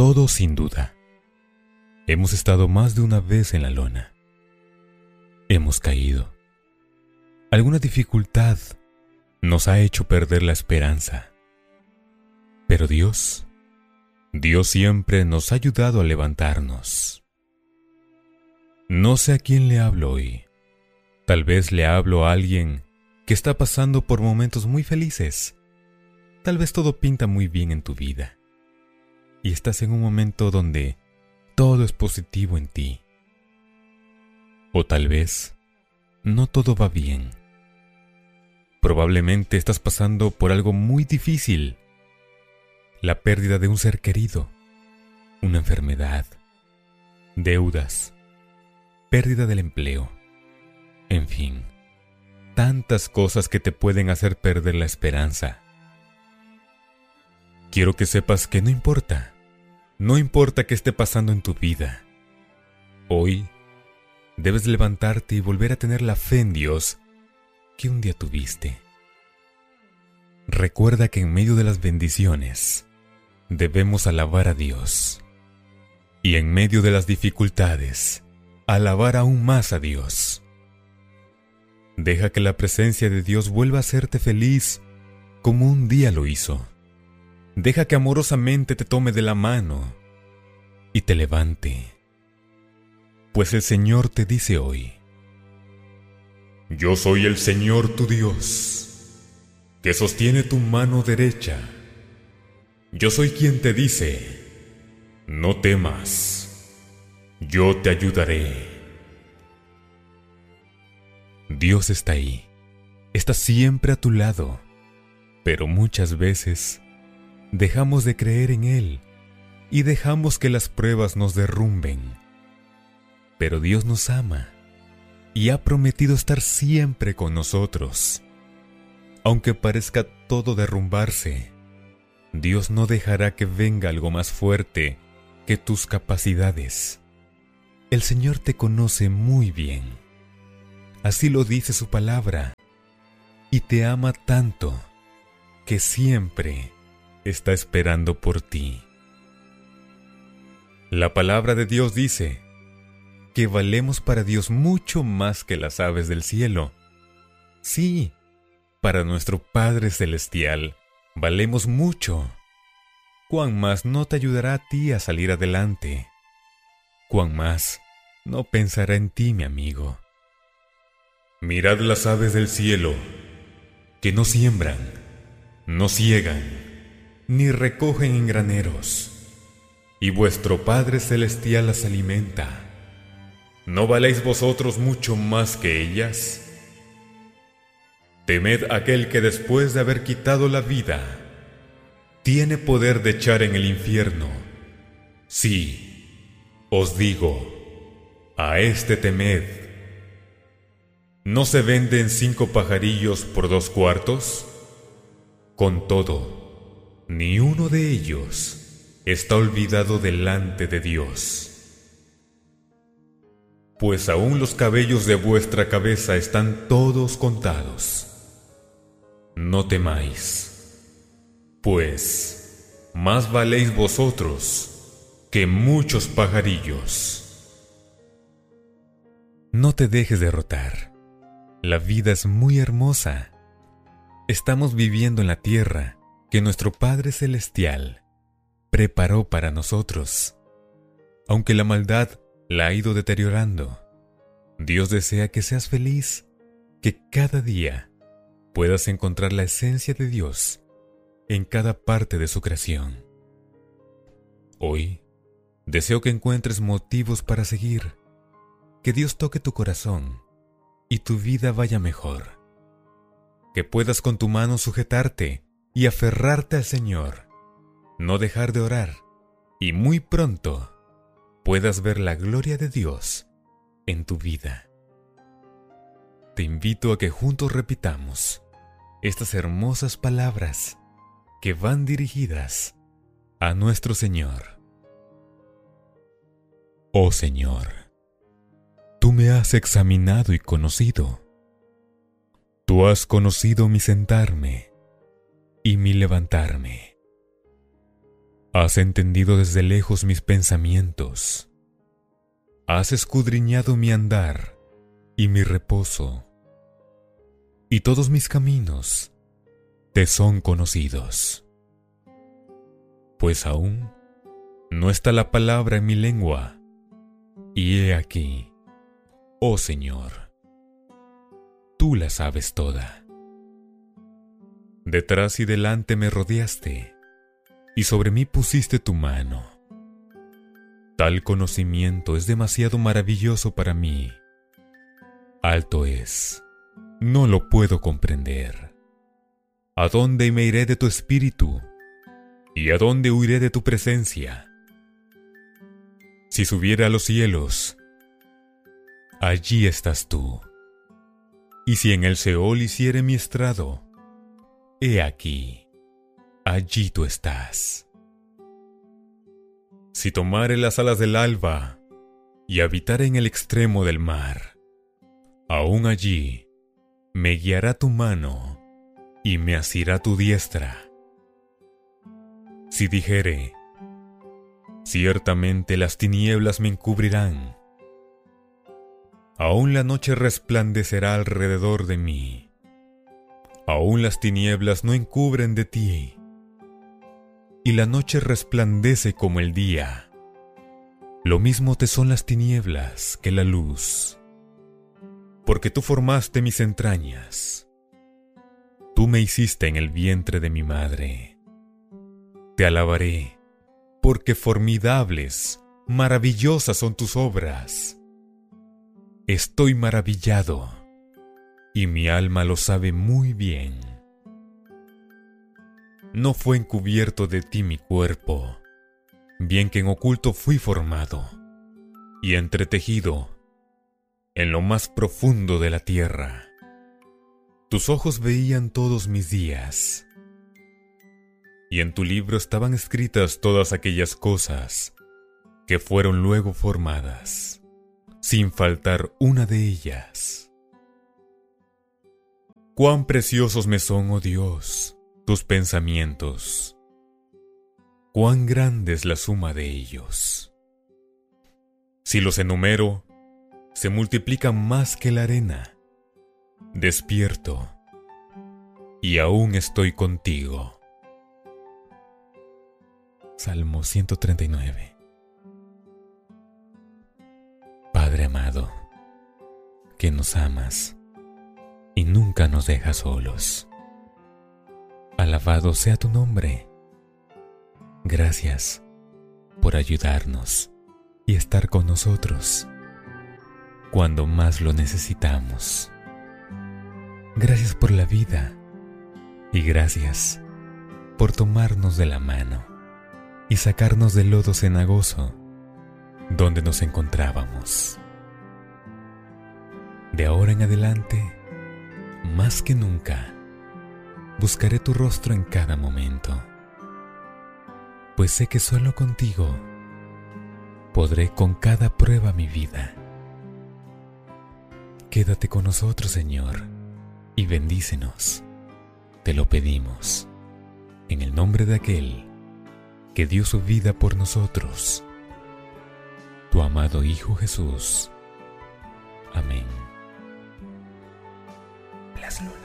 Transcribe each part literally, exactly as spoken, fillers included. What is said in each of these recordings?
Todos, sin duda, hemos estado más de una vez en la lona. Hemos caído. Alguna dificultad nos ha hecho perder la esperanza. Pero Dios, Dios siempre nos ha ayudado a levantarnos. No sé a quién le hablo hoy. Tal vez le hablo a alguien que está pasando por momentos muy felices. Tal vez todo pinta muy bien en tu vida. Y estás en un momento donde todo es positivo en ti. O tal vez no todo va bien. Probablemente estás pasando por algo muy difícil. La pérdida de un ser querido, una enfermedad, deudas, pérdida del empleo, en fin, tantas cosas que te pueden hacer perder la esperanza. Quiero que sepas que no importa, no importa qué esté pasando en tu vida. Hoy debes levantarte y volver a tener la fe en Dios que un día tuviste. Recuerda que en medio de las bendiciones debemos alabar a Dios. Y en medio de las dificultades, alabar aún más a Dios. Deja que la presencia de Dios vuelva a hacerte feliz como un día lo hizo. Deja que amorosamente te tome de la mano y te levante. Pues el Señor te dice hoy: Yo soy el Señor tu Dios, que sostiene tu mano derecha. Yo soy quien te dice: No temas, yo te ayudaré. Dios está ahí, está siempre a tu lado, pero muchas veces dejamos de creer en Él y dejamos que las pruebas nos derrumben. Pero Dios nos ama y ha prometido estar siempre con nosotros. Aunque parezca todo derrumbarse, Dios no dejará que venga algo más fuerte que tus capacidades. El Señor te conoce muy bien. Así lo dice su palabra. Y te ama tanto que siempre está esperando por ti. La palabra de Dios dice que valemos para Dios mucho más que las aves del cielo. Sí, para nuestro Padre Celestial valemos mucho. ¿Cuán más no te ayudará a ti a salir adelante? ¿Cuán más no pensará en ti, mi amigo? Mirad las aves del cielo, que no siembran, no siegan, ni recogen en graneros, y vuestro Padre Celestial las alimenta. ¿No valéis vosotros mucho más que ellas? Temed aquel que después de haber quitado la vida, tiene poder de echar en el infierno. Sí, os digo, a este temed. ¿No se venden cinco pajarillos por dos cuartos? Con todo, ni uno de ellos está olvidado delante de Dios. Pues aún los cabellos de vuestra cabeza están todos contados. No temáis, pues más valéis vosotros que muchos pajarillos. No te dejes derrotar. La vida es muy hermosa. Estamos viviendo en la tierra que nuestro Padre Celestial preparó para nosotros. Aunque la maldad la ha ido deteriorando, Dios desea que seas feliz, que cada día puedas encontrar la esencia de Dios en cada parte de su creación. Hoy, deseo que encuentres motivos para seguir, que Dios toque tu corazón y tu vida vaya mejor. Que puedas con tu mano sujetarte y aferrarte al Señor, no dejar de orar, y muy pronto puedas ver la gloria de Dios en tu vida. Te invito a que juntos repitamos estas hermosas palabras que van dirigidas a nuestro Señor. Oh Señor, tú me has examinado y conocido. Tú has conocido mi sentarme y mi levantarme. Has entendido desde lejos mis pensamientos. Has escudriñado mi andar y mi reposo. Y todos mis caminos te son conocidos. Pues aún no está la palabra en mi lengua. Y he aquí, oh Señor, tú la sabes toda. Detrás y delante me rodeaste, y sobre mí pusiste tu mano. Tal conocimiento es demasiado maravilloso para mí. Alto es, no lo puedo comprender. ¿A dónde me iré de tu espíritu? ¿Y a dónde huiré de tu presencia? Si subiera a los cielos, allí estás tú. Y si en el Seol hiciere mi estrado, he aquí, allí tú estás. Si tomare las alas del alba y habitare en el extremo del mar, aún allí me guiará tu mano y me asirá tu diestra. Si dijere, ciertamente las tinieblas me encubrirán, aún la noche resplandecerá alrededor de mí. Aún las tinieblas no encubren de ti, y la noche resplandece como el día. Lo mismo te son las tinieblas que la luz, porque tú formaste mis entrañas. Tú me hiciste en el vientre de mi madre. Te alabaré, porque formidables, maravillosas son tus obras. Estoy maravillado, y mi alma lo sabe muy bien. No fue encubierto de ti mi cuerpo, bien que en oculto fui formado, y entretejido en lo más profundo de la tierra. Tus ojos veían todos mis días, y en tu libro estaban escritas todas aquellas cosas que fueron luego formadas, sin faltar una de ellas. Cuán preciosos me son, oh Dios, tus pensamientos. Cuán grande es la suma de ellos. Si los enumero, se multiplican más que la arena. Despierto, y aún estoy contigo. Salmo ciento treinta y nueve. Padre amado, que nos amas y nunca nos dejas solos. Alabado sea tu nombre. Gracias por ayudarnos y estar con nosotros cuando más lo necesitamos. Gracias por la vida y gracias por tomarnos de la mano y sacarnos del lodo cenagoso donde nos encontrábamos. De ahora en adelante, más que nunca, buscaré tu rostro en cada momento, pues sé que solo contigo podré con cada prueba mi vida. Quédate con nosotros, Señor, y bendícenos. Te lo pedimos, en el nombre de aquel que dio su vida por nosotros, tu amado Hijo Jesús. Amén. Blas Luna.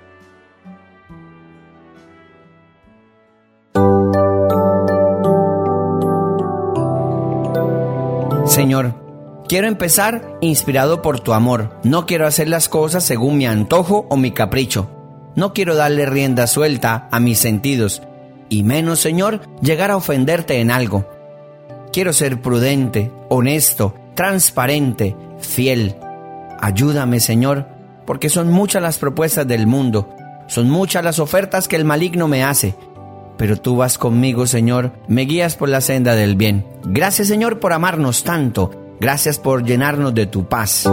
Señor, quiero empezar inspirado por tu amor. No quiero hacer las cosas según mi antojo o mi capricho. No quiero darle rienda suelta a mis sentidos, y menos, Señor, llegar a ofenderte en algo. Quiero ser prudente, honesto, transparente, fiel. Ayúdame, Señor, porque son muchas las propuestas del mundo, son muchas las ofertas que el maligno me hace. Pero tú vas conmigo, Señor, me guías por la senda del bien. Gracias, Señor, por amarnos tanto. Gracias por llenarnos de tu paz.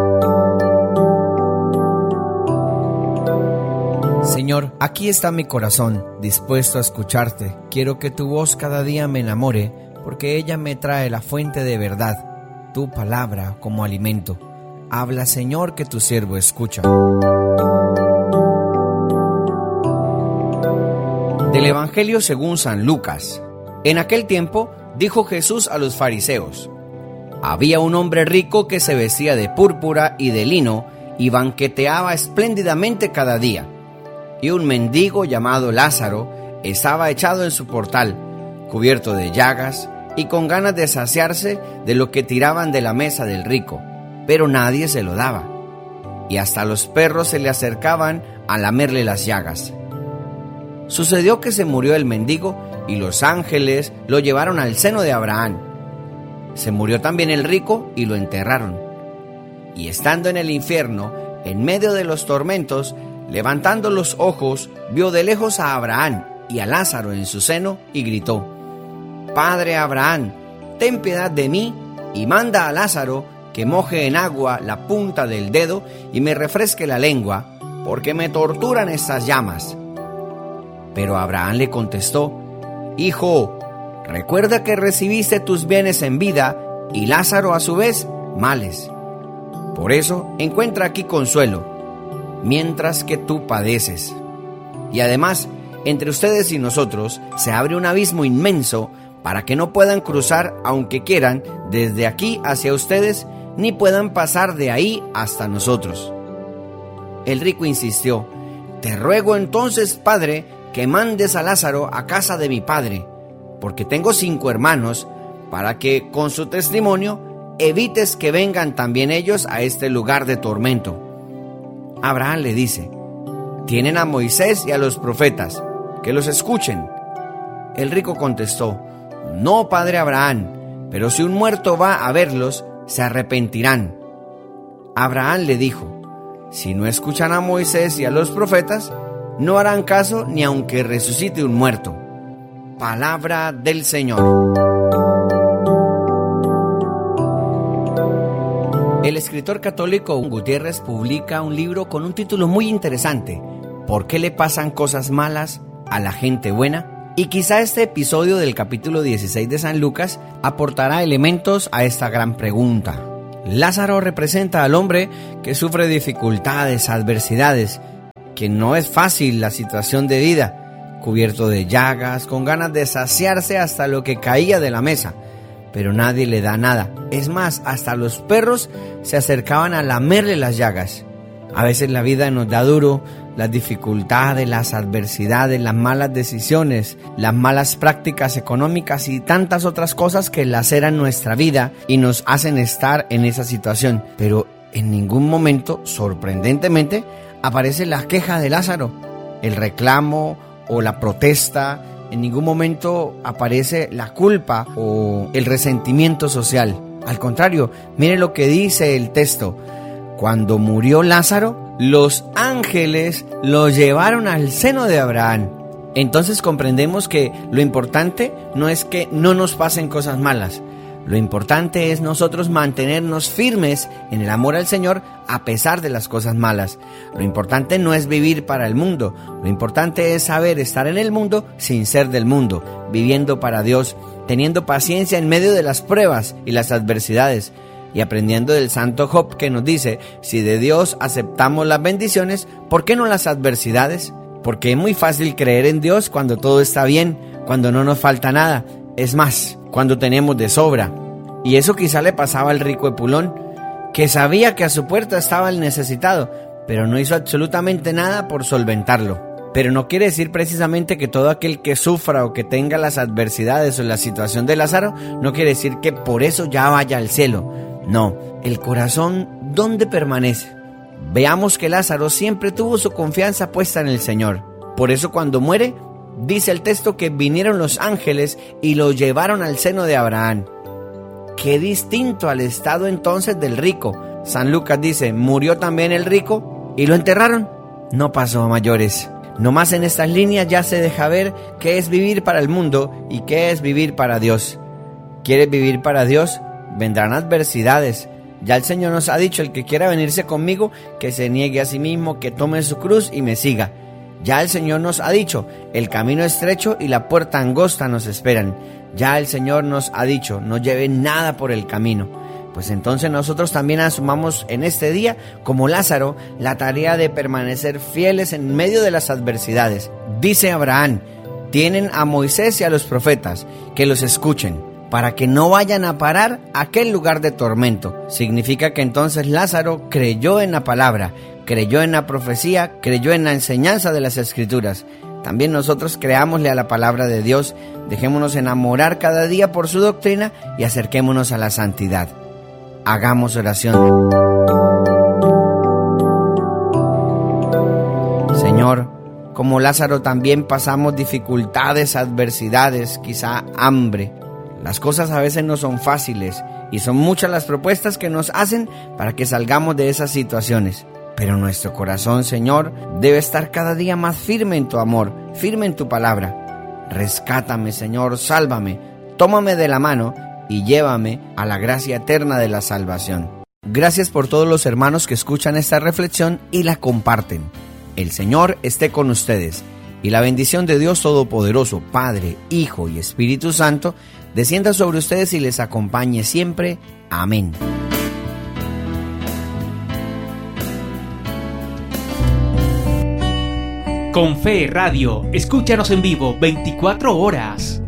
Señor, aquí está mi corazón, dispuesto a escucharte. Quiero que tu voz cada día me enamore, porque ella me trae la fuente de verdad, tu palabra como alimento. Habla, Señor, que tu siervo escucha. Del Evangelio según San Lucas. En aquel tiempo dijo Jesús a los fariseos: había un hombre rico que se vestía de púrpura y de lino y banqueteaba espléndidamente cada día. Y un mendigo llamado Lázaro estaba echado en su portal, cubierto de llagas y con ganas de saciarse de lo que tiraban de la mesa del rico, pero nadie se lo daba. Y hasta los perros se le acercaban a lamerle las llagas. Sucedió que se murió el mendigo y los ángeles lo llevaron al seno de Abraham. Se murió también el rico y lo enterraron. Y estando en el infierno, en medio de los tormentos, levantando los ojos, vio de lejos a Abraham y a Lázaro en su seno y gritó: Padre Abraham, ten piedad de mí y manda a Lázaro que moje en agua la punta del dedo y me refresque la lengua, porque me torturan estas llamas. Pero Abraham le contestó: Hijo, recuerda que recibiste tus bienes en vida y Lázaro a su vez males. Por eso encuentra aquí consuelo, mientras que tú padeces. Y además, entre ustedes y nosotros se abre un abismo inmenso para que no puedan cruzar, aunque quieran, desde aquí hacia ustedes, ni puedan pasar de ahí hasta nosotros. El rico insistió: Te ruego entonces, padre, que mandes a Lázaro a casa de mi padre, porque tengo cinco hermanos, para que con su testimonio evites que vengan también ellos a este lugar de tormento. Abraham le dice: Tienen a Moisés y a los profetas, que los escuchen. El rico contestó: No, padre Abraham, pero si un muerto va a verlos, se arrepentirán. Abraham le dijo: Si no escuchan a Moisés y a los profetas, no harán caso ni aunque resucite un muerto. Palabra del Señor. El escritor católico Gutiérrez publica un libro con un título muy interesante: ¿Por qué le pasan cosas malas a la gente buena? Y quizá este episodio del capítulo dieciséis de San Lucas aportará elementos a esta gran pregunta. Lázaro representa al hombre que sufre dificultades, adversidades, que no es fácil la situación de vida, cubierto de llagas, con ganas de saciarse hasta lo que caía de la mesa, pero nadie le da nada. Es más, hasta los perros se acercaban a lamerle las llagas. A veces la vida nos da duro, las dificultades, las adversidades, las malas decisiones, las malas prácticas económicas y tantas otras cosas que laceran nuestra vida y nos hacen estar en esa situación. Pero en ningún momento, sorprendentemente, aparece la queja de Lázaro, el reclamo o la protesta. En ningún momento aparece la culpa o el resentimiento social. Al contrario, mire lo que dice el texto: Cuando murió Lázaro, los ángeles lo llevaron al seno de Abraham. Entonces comprendemos que lo importante no es que no nos pasen cosas malas. Lo importante es nosotros mantenernos firmes en el amor al Señor a pesar de las cosas malas. Lo importante no es vivir para el mundo. Lo importante es saber estar en el mundo sin ser del mundo, viviendo para Dios, teniendo paciencia en medio de las pruebas y las adversidades, y aprendiendo del santo Job, que nos dice: si de Dios aceptamos las bendiciones, ¿por qué no las adversidades? Porque es muy fácil creer en Dios cuando todo está bien, cuando no nos falta nada. Es más, cuando tenemos de sobra. Y eso quizá le pasaba al rico Epulón, que sabía que a su puerta estaba el necesitado, pero no hizo absolutamente nada por solventarlo. Pero no quiere decir precisamente que todo aquel que sufra o que tenga las adversidades o la situación de Lázaro, no quiere decir que por eso ya vaya al cielo. No, el corazón, ¿dónde permanece? Veamos que Lázaro siempre tuvo su confianza puesta en el Señor. Por eso cuando muere, dice el texto que vinieron los ángeles y lo llevaron al seno de Abraham. Qué distinto al estado entonces del rico. San Lucas dice: murió también el rico y lo enterraron. No pasó a mayores. Nomás en estas líneas ya se deja ver qué es vivir para el mundo y qué es vivir para Dios. ¿Quieres vivir para Dios? Vendrán adversidades. Ya el Señor nos ha dicho: el que quiera venirse conmigo, que se niegue a sí mismo, que tome su cruz y me siga. Ya el Señor nos ha dicho: el camino estrecho y la puerta angosta nos esperan. Ya el Señor nos ha dicho: no lleven nada por el camino. Pues entonces nosotros también asumamos en este día, como Lázaro, la tarea de permanecer fieles en medio de las adversidades. Dice Abraham: Tienen a Moisés y a los profetas, que los escuchen, para que no vayan a parar a aquel lugar de tormento. Significa que entonces Lázaro creyó en la palabra, creyó en la profecía, creyó en la enseñanza de las Escrituras. También nosotros creámosle a la palabra de Dios, dejémonos enamorar cada día por su doctrina y acerquémonos a la santidad. Hagamos oración. Señor, como Lázaro también pasamos dificultades, adversidades, quizá hambre. Las cosas a veces no son fáciles y son muchas las propuestas que nos hacen para que salgamos de esas situaciones. Pero nuestro corazón, Señor, debe estar cada día más firme en tu amor, firme en tu palabra. Rescátame, Señor, sálvame, tómame de la mano y llévame a la gracia eterna de la salvación. Gracias por todos los hermanos que escuchan esta reflexión y la comparten. El Señor esté con ustedes y la bendición de Dios Todopoderoso, Padre, Hijo y Espíritu Santo, descienda sobre ustedes y les acompañe siempre. Amén. Con Fe Radio, escúchanos en vivo veinticuatro horas.